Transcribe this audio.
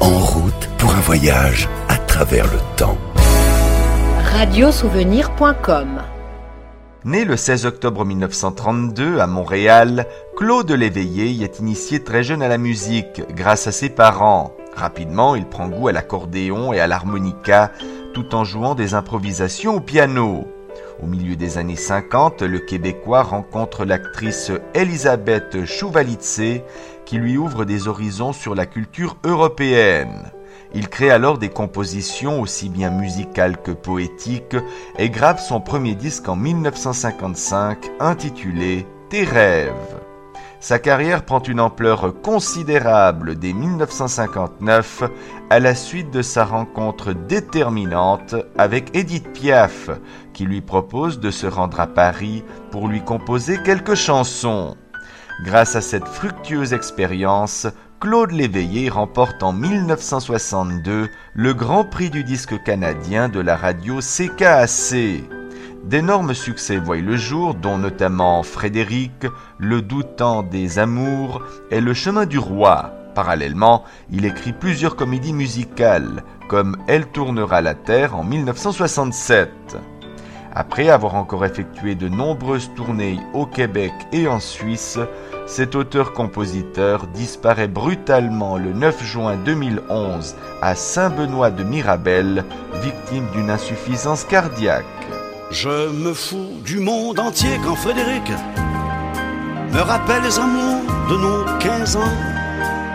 En route pour un voyage à travers le temps. Radiosouvenir.com. Né le 16 octobre 1932 à Montréal, Claude Léveillé y est initié très jeune à la musique grâce à ses parents. Rapidement, il prend goût à l'accordéon et à l'harmonica tout en jouant des improvisations au piano. Au milieu des années 50, le Québécois rencontre l'actrice Elisabeth Chouvalitsé qui lui ouvre des horizons sur la culture européenne. Il crée alors des compositions aussi bien musicales que poétiques et grave son premier disque en 1955 intitulé « Tes rêves ». Sa carrière prend une ampleur considérable dès 1959 à la suite de sa rencontre déterminante avec Édith Piaf, qui lui propose de se rendre à Paris pour lui composer quelques chansons. Grâce à cette fructueuse expérience, Claude Léveillé remporte en 1962 le Grand Prix du disque canadien de la radio CKAC. D'énormes succès voient le jour, dont notamment Frédéric, Le doux temps des amours et Le chemin du roi. Parallèlement, il écrit plusieurs comédies musicales, comme Elle tournera la terre en 1967. Après avoir encore effectué de nombreuses tournées au Québec et en Suisse, cet auteur-compositeur disparaît brutalement le 9 juin 2011 à Saint-Benoît-de-Mirabel, victime d'une insuffisance cardiaque. Je me fous du monde entier quand Frédéric me rappelle les amours de nos 15 ans.